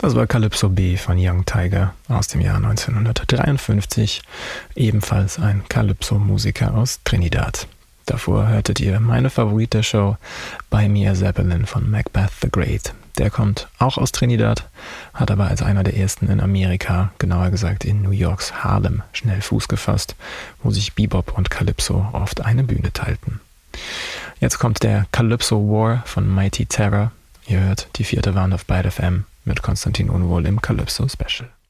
Das war Calypso B von Young Tiger aus dem Jahr 1953, ebenfalls ein Calypso-Musiker aus Trinidad. Davor hörtet ihr meine Favorit der Show, By Me a Zeppelin von Macbeth the Great. Der kommt auch aus Trinidad, hat aber als einer der ersten in Amerika, genauer gesagt in New Yorks Harlem, schnell Fuß gefasst, wo sich Bebop und Calypso oft eine Bühne teilten. Jetzt kommt der Calypso War von Mighty Terror. Ihr hört die 4. Wand auf Byte FM mit Konstantin Unwohl im Calypso Special.